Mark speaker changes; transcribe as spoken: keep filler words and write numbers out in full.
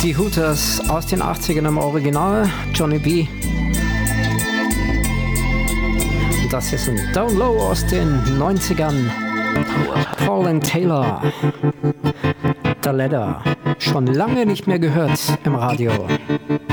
Speaker 1: Die Hooters aus den achtzigern im Original, Johnny B. Und das ist ein Down Low aus den neunzigern, Paul and Taylor, The Ladder. Schon lange nicht mehr gehört im Radio.